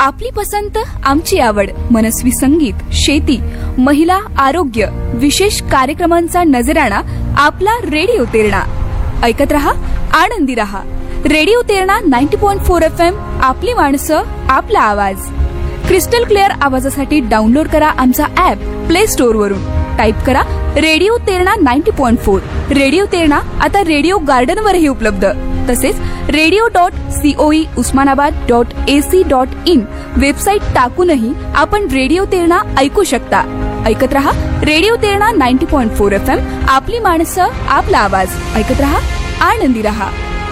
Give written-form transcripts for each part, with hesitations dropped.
आपली पसंत आमची आवड, मनस्वी संगीत, शेती, महिला, आरोग्य, विशेष कार्यक्रमांचा नजराणा आपला रेडिओ तेरणा. ऐकत रहा, आनंदी रहा. Radio Terna 90.4 FM. आपली माणसं, आपला आवाज. क्रिस्टल क्लिअर आवाजासाठी डाउनलोड करा आमचा ऍप प्ले स्टोअर वरून. टाईप करा रेडिओ तेरणा 90.4. रेडिओ तेरणा आता रेडिओ गार्डन वरही उपलब्ध. तसेच radio.coe usmanabad.ac.in वेबसाईट टाकूनही आपण रेडिओ तेरणा ऐकू शकता. ऐकत रहा रेडिओ तेरणा 90.4 FM. आपली माणसं, आपला आवाज. ऐकत रहा, आनंदी रहा.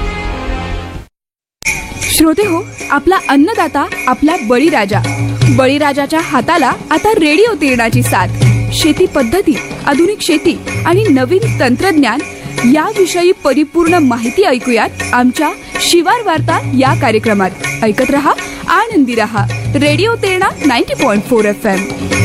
श्रोते हो, आपला अन्नदाता आपला बळीराजा. बळीराजाच्या हाताला आता रेडिओ तेरणाची साथ. शेती पद्धती, आधुनिक शेती आणि नवीन तंत्रज्ञान याविषयी परिपूर्ण माहिती ऐकूयात आमच्या शिवार वार्ता या कार्यक्रमात. ऐकत रहा, आनंदी रहा. Radio Terna 90.4 FM.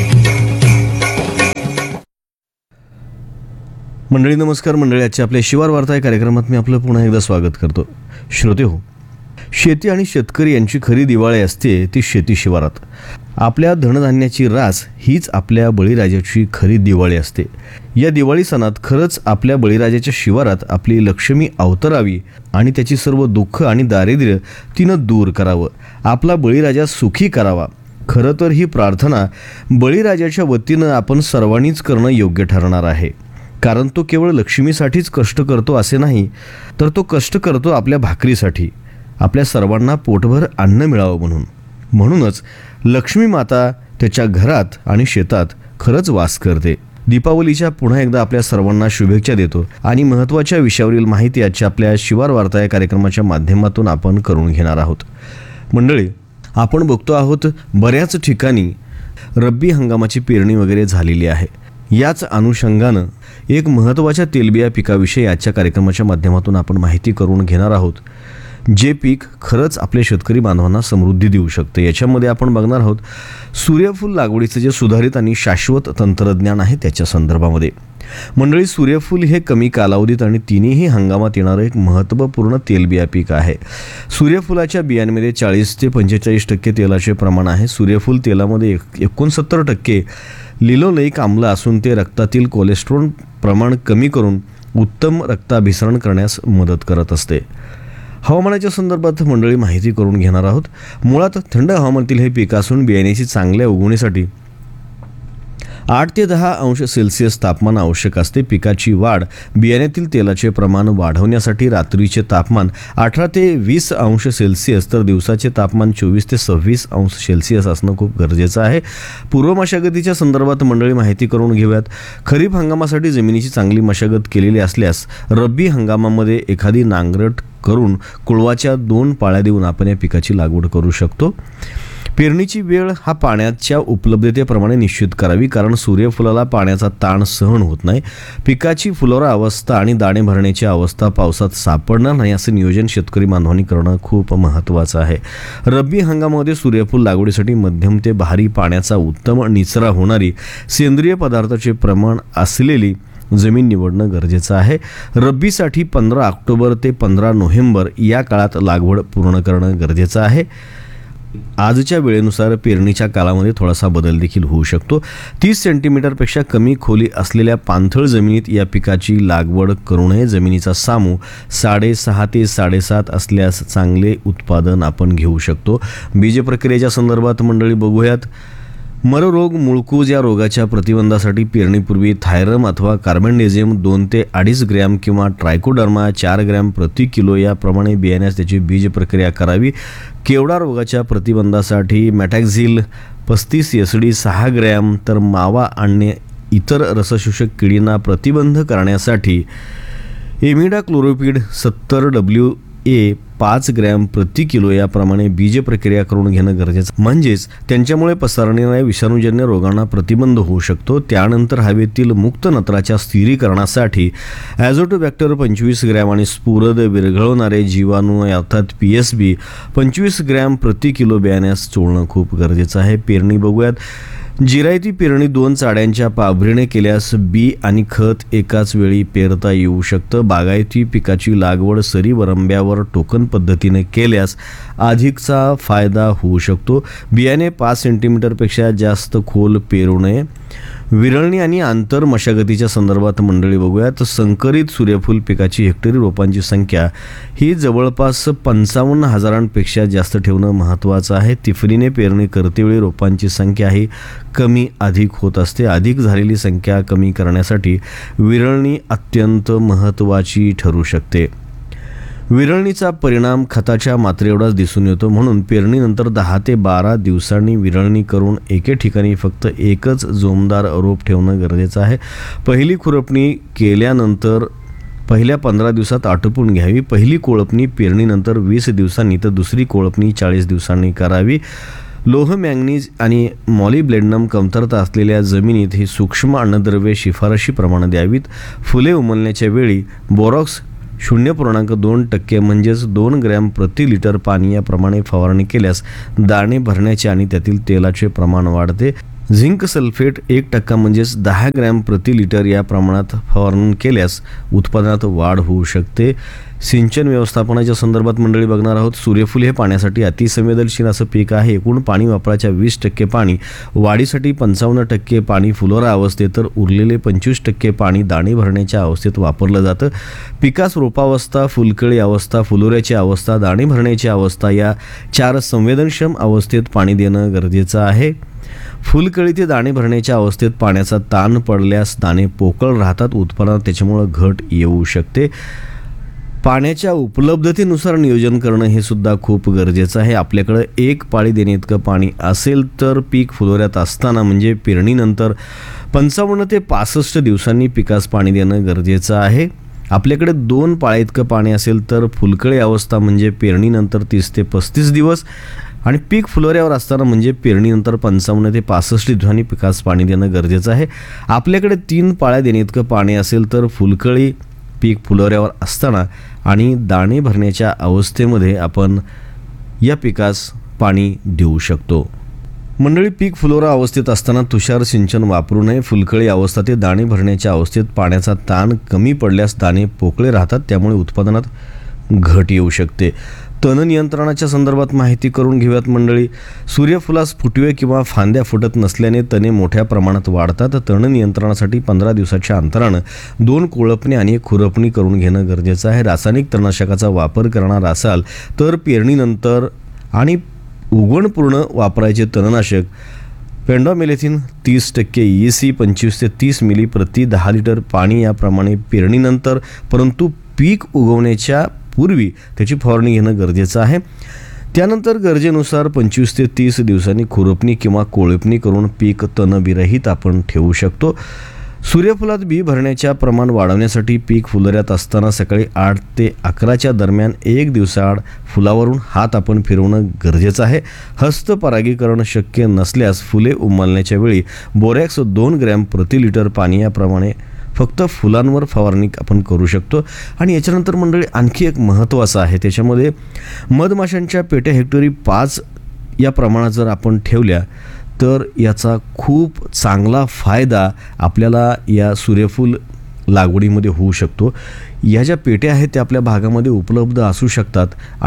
मंडळी नमस्कार. मंडळी, आजच्या आपल्या शिवार वार्ता या कार्यक्रमात मी आपलं पुन्हा एकदा स्वागत करतो. श्रोते हो, शेती आणि शेतकरी यांची खरी दिवाळी असते ती शेती शिवारात. आपल्या धनधान्याची रास हीच आपल्या बळीराजाची खरी दिवाळी असते. या दिवाळी सणात खरंच आपल्या बळीराजाच्या शिवारात आपली लक्ष्मी अवतरावी आणि त्याची सर्व दुःख आणि दारिद्र्य तिनं दूर करावं, आपला बळीराजा सुखी करावा. खरं तर ही प्रार्थना बळीराजाच्या वतीनं आपण सर्वांनीच करणं योग्य ठरणार आहे. कारण तो केवळ लक्ष्मीसाठीच कष्ट करतो असे नाही, तर तो कष्ट करतो आपल्या भाकरीसाठी, आपल्या सर्वांना पोटभर अन्न मिळावं म्हणून. म्हणूनच लक्ष्मी माता त्याच्या घरात आणि शेतात खरंच वास करते. दीपावलीच्या पुन्हा एकदा आपल्या सर्वांना शुभेच्छा देतो आणि महत्त्वाच्या विषयावरील माहिती आजच्या आपल्या शिवार वार्ता या कार्यक्रमाच्या माध्यमातून आपण करून घेणार आहोत. मंडळी, आपण बघतो आहोत बऱ्याच ठिकाणी रब्बी हंगामाची पेरणी वगैरे झालेली आहे. याच अनुषंगानं एक महत्त्वाच्या तेलबिया पिकाविषयी आजच्या कार्यक्रमाच्या माध्यमातून आपण माहिती करून घेणार आहोत, जे पीक खरंच आपल्या शेतकरी बांधवांना समृद्धी देऊ शकते. याच्यामध्ये आपण बघणार आहोत सूर्यफूल लागवडीचं जे सुधारित आणि शाश्वत तंत्रज्ञान आहे त्याच्या संदर्भामध्ये. मंडळी, सूर्यफूल हे कमी कालावधीत आणि तिन्ही हंगामात येणारं एक महत्त्वपूर्ण तेलबिया पीक आहे. सूर्यफुलाच्या बियांमध्ये 40 ते 45% तेलाचे प्रमाण आहे. सूर्यफूल तेलामध्ये 69% लिनोलेइक आम्ल असून ते रक्तातील कोलेस्ट्रॉल प्रमाण कमी करून उत्तम रक्ताभिसरण करण्यास मदत करत असते. हवामानाच्या संदर्भात मंडळी माहिती करून घेणार आहोत. मुळात थंड हवामानातील हे पीक असून बियाण्याची चांगल्या उगवणीसाठी 8 ते 10 अंश सेल्सिअस तापमान आवश्यक असते. पिकाची वाढ, बियाण्यातील तेलाचे प्रमाण वाढवण्यासाठी रात्रीचे तापमान 18 ते 20 अंश सेल्सिअस तर दिवसाचे तापमान 24 ते 26 अंश सेल्सिअस असणं खूप गरजेचं आहे. पूर्व मशागतीच्या संदर्भात मंडळी माहिती करून घेऊयात. खरीप हंगामासाठी जमिनीची चांगली मशागत केलेली असल्यास रब्बी हंगामामध्ये एखादी नांगरट करून कुळवाच्या 2 पाळ्या देऊन आपण या पिकाची लागवड करू शकतो. पेरणीची वेळ हा पाण्याच्या उपलब्धतेप्रमाणे निश्चित करावी, कारण सूर्यफुलाला पाण्याचा ताण सहन होत नाही. पिकाची फुलोरा अवस्था आणि दाणे भरण्याची अवस्था पावसात सापडणार नाही असं नियोजन शेतकरी बांधवांनी करणं खूप महत्त्वाचं आहे. रब्बी हंगामामध्ये सूर्यफूल लागवडीसाठी मध्यम ते भारी पाण्याचा उत्तम निचरा होणारी सेंद्रिय पदार्थाचे प्रमाण असलेली जमीन निवडणं गरजेचं आहे. रब्बीसाठी 15 ऑक्टोबर ते 15 नोव्हेंबर या काळात लागवड पूर्ण करणं गरजेचं आहे. आजच्या वेळेनुसार पेरणीच्या कालामध्ये थोडासा बदल देखील होऊ शकतो. 30 सेंटीमीटरपेक्षा कमी खोली असलेल्या पाणथळ जमिनीत या पिकाची लागवड करू नये. जमिनीचा सामू 6.5 ते 7.5 असल्यास चांगले उत्पादन आपण घेऊ शकतो. बीज प्रक्रियेच्या संदर्भात मंडळी बघूयात. मररोग, मुळकूज या रोगाच्या प्रतिबंधासाठी पेरणीपूर्वी थायरम अथवा कार्बेंडेझिम 2 ते 2.5 ग्रॅम किंवा ट्रायकोडर्मा 4 ग्रॅम प्रति किलो याप्रमाणे बियाण्यास त्याची बीज प्रक्रिया करावी. केवडा रोगाच्या प्रतिबंधासाठी मॅटॅक्झिल 35 SD 6 ग्रॅम तर मावा आणि इतर रसशोषक किडींना प्रतिबंध करण्यासाठी इमिडाक्लोरोपिड 70 WA 5 ग्रॅम प्रति किलो याप्रमाणे बीज प्रक्रिया करून घेणं गरजेचं, म्हणजेच त्यांच्यामुळे पसरणाऱ्या विषाणूजन्य रोगांना प्रतिबंध होऊ शकतो. त्यानंतर हवेतील मुक्त नत्राच्या स्थिरीकरणासाठी ॲझोटोबॅक्टर 25 ग्रॅम आणि स्फुरद विरघळवणारे जीवाणू अर्थात PSB 25 ग्रॅम प्रति किलो बियाण्यास चोळणं खूप गरजेचं आहे. पेरणी बघूयात. जिरायती पेरणी 2 चाड्यांच्या पाभरीने केल्यास बी आणि खत एकाच वेळी पेरता येऊ शकतं. बागायती पिकाची लागवड सरी वरंब्यावर टोकन पद्धतीने केल्यास अधिकचा फायदा होऊ शकतो. बियाणे 5 सेंटीमीटरपेक्षा जास्त खोल पेरू नये. विरळणी आणि आंतर मशागतीच्या संदर्भात मंडळी बघूयात. संकरित सूर्यफूल पिकाची हेक्टरी रोपांची संख्या ही जवळपास 55,000पेक्षा जास्त ठेवणं महत्त्वाचं आहे. तिफरीने पेरणी करतेवेळी रोपांची संख्या ही कमी अधिक होत असते. अधिक झालेली संख्या कमी करण्यासाठी विरळणी अत्यंत महत्त्वाची ठरू शकते. विरळणीचा परिणाम खताच्या मात्रेएवढाच दिसून येतो, म्हणून पेरणीनंतर 10 ते 12 दिवसांनी विरळणी करून एके ठिकाणी फक्त एकच जोमदार रोप ठेवणं गरजेचं आहे. पहिली खुरपणी केल्यानंतर पहिल्या 15 दिवसात आटोपून घ्यावी. पहिली कोळपणी पेरणीनंतर 20 दिवसांनी तर दुसरी कोळपणी 40 दिवसांनी करावी. लोह, मॅंगनीज आणि मॉलिब्लेडनम कमतरता असलेल्या जमिनीत ही सूक्ष्म अन्नद्रव्ये शिफारशी प्रमाणे द्यावीत. फुले उमलण्याच्या वेळी बोरॉक्स 0.2% म्हणजेच 2 ग्रॅम प्रति लिटर पाणी याप्रमाणे फवारणी केल्यास दाणे भरण्याचे आणि त्यातील तेलाचे प्रमाण वाढते. झिंक सल्फेट 1% म्हणजेच 10 ग्रॅम प्रति लिटर या प्रमाणात फवारणी केल्यास उत्पादनात वाढ होऊ शकते. सिंचन व्यवस्थापनाच्या संदर्भात मंडळी बघणार आहोत. सूर्यफूल हे पाण्यासाठी अतिसंवेदनशील असं पीक आहे. एकूण पाणी वापराच्या 20% पाणी वाढीसाठी, 55% पाणी फुलोरा अवस्थेत तर उरलेले 25% पाणी दाणे भरण्याच्या अवस्थेत वापरलं जातं. पिकास रोपावस्था, फुलकळी अवस्था, फुलोऱ्याची अवस्था, दाणे भरण्याची अवस्था या 4 संवेदनक्षम अवस्थेत पाणी देणं गरजेचं आहे. फुलकळी ते दाणे भरण्याच्या अवस्थेत पाण्याचा ताण पडल्यास दाणे पोकळ राहतात. उत्पादनात त्याच्यामुळं घट येऊ शकते. पाण्याच्या उपलब्धतेनुसार नियोजन करणं हे सुद्धा खूप गरजेचं आहे. आपल्याकडं एक पाळी देण्याइतकं पाणी असेल तर पीक फुलोऱ्यात असताना म्हणजे पेरणीनंतर 55 ते 65 दिवसांनी पिकास पाणी देणं गरजेचं आहे. आपल्याकडे 2 पाळीइतकं पाणी असेल तर फुलकळी अवस्था म्हणजे पेरणीनंतर 30 ते 35 दिवस आणि पीक फुलोऱ्यावर असताना म्हणजे पेरणीनंतर 55 ते 65 दिवसांनी पिकास पाणी देणं गरजेचं आहे. आपल्याकडे 3 पाळ्या देण्याइतकं पाणी असेल तर फुलकळी पीक फुलोऱ्यावर असताना आणि दाणे भरण्याच्या अवस्थेमध्ये आपण या पिकास पाणी देऊ शकतो. मंडळी, पीक फुलोरा अवस्थेत असताना तुषार सिंचन वापरू नये. फुलकळी अवस्था ते दाणे भरण्याच्या अवस्थेत पाण्याचा ताण कमी पडल्यास दाणे पोकळे राहतात, त्यामुळे उत्पादनात घट येऊ शकते. तण नियंत्रणाच्या संदर्भात माहिती करून घेऊयात मंडळी. सूर्यफुलास फुटवे किंवा फांद्या फुटत नसल्याने तणे मोठ्या प्रमाणात वाढतात. तण नियंत्रणासाठी 15 दिवसाच्या अंतरानं 2 कोळपणी आणि 1 खुरपणी करून घेणं गरजेचं आहे. रासायनिक तणनाशकाचा वापर करणार असाल तर पेरणीनंतर आणि उगवणपूर्ण वापरायचे तणनाशक पेंडॉमेलेथिन 30% EC 25 ते 30 मिली प्रति 10 लिटर पाणी याप्रमाणे पेरणीनंतर, परंतु पीक उगवण्याच्या पूर्वी त्याची फवारणी घेणं गरजेचं आहे. त्यानंतर गरजेनुसार 25 ते 30 दिवसांनी खुरपणी किंवा कोळपणी करून पीक तणविरहित आपण ठेवू शकतो. सूर्यफुलात बी भरण्याच्या प्रमाण वाढवण्यासाठी पीक फुलोऱ्यात असताना सकाळी 8 ते 11च्या दरम्यान 1 दिवसाआड फुलावरून हात आपण फिरवणं गरजेचं आहे. हस्तपरागीकरण शक्य नसल्यास फुले उमलण्याच्या वेळी बोरॅक्स 2 ग्रॅम प्रति लिटर पाणी याप्रमाणे फक्त फुलांवर फवारणी आपण करू शकतो. आणि याच्यानंतर मंडळी आणखी एक महत्त्वाचं आहे, त्याच्यामध्ये मधमाशांच्या पेट्या हेक्टरी 5 या प्रमाणात जर आपण ठेवल्या तर याचा खूप चांगला फायदा आपल्याला या सूर्यफूल लागवडीमध्ये होऊ शकतो. या ज्या पेट्या आहेत त्या आपल्या भागामध्ये उपलब्ध असू शकतात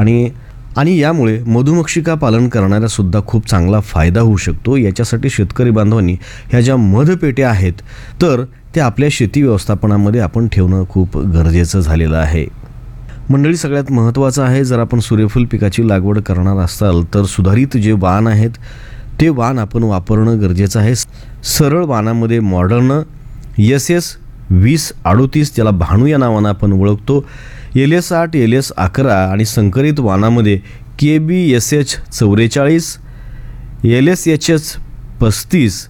आणि यामुळे मधुमक्षिका पालन करणाऱ्यासुद्धा खूप चांगला फायदा होऊ शकतो. याच्यासाठी शेतकरी बांधवांनी ह्या ज्या मधपेट्या आहेत तर त्या आपल्या शेती व्यवस्थापनामध्ये आपण ठेवणं खूप गरजेचं झालेलं आहे. मंडळी, सगळ्यात महत्त्वाचं आहे, जर आपण सूर्यफूल पिकाची लागवड करणार असाल तर सुधारित जे वाण आहेत ते वाण आपण वापरणं गरजेचं आहे. सरळ वाणामध्ये मॉडर्न SS 2038 त्याला भाणू या नावानं आपण ओळखतो, LS8 LS11 आणि संकरित वाणामध्ये KBSH 44, LSHS 35,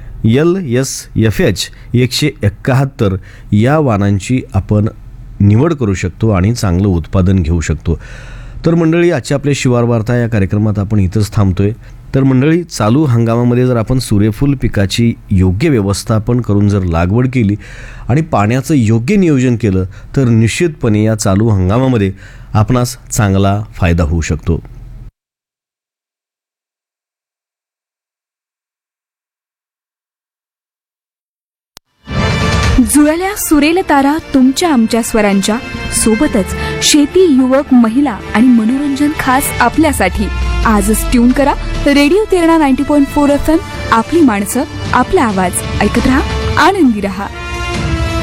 LSFH 171 या वाणांची आपण निवड करू शकतो आणि चांगलं उत्पादन घेऊ शकतो. तर मंडळी, आजच्या आपल्या शिवार वार्ता या कार्यक्रमात आपण इथंच थांबतोय. तर मंडळी, चालू हंगामामध्ये जर आपण सूर्यफूल पिकाची योग्य व्यवस्थापन करून जर लागवड केली आणि पाण्याचं योग्य नियोजन केलं तर निश्चितपणे या चालू हंगामामध्ये आपणास चांगला फायदा होऊ शकतो. जुळल्या सुरेल तारा तुमच्या आमच्या स्वरांच्या, सोबतच शेती, युवक, महिला आणि मनोरंजन खास आपल्यासाठी. आजच ट्यून करा रेडिओ तेरणा 90.4 FM. आपली माणसं, आपला आवाज. ऐकत रहा, आनंदी रहा.